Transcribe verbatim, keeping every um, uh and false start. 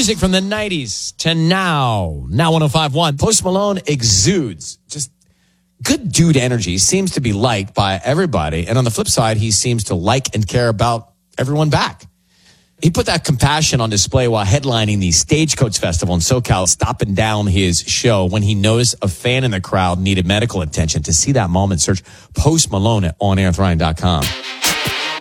Music from the nineties to now. Now one oh five point one. Post Malone exudes just good dude energy. Seems to be liked by everybody. And on the flip side, he seems to like and care about everyone back. He put that compassion on display while headlining the Stagecoach Festival in SoCal, stopping down his show when he noticed a fan in the crowd needed medical attention. To see that moment, search Post Malone at on air with ryan dot com.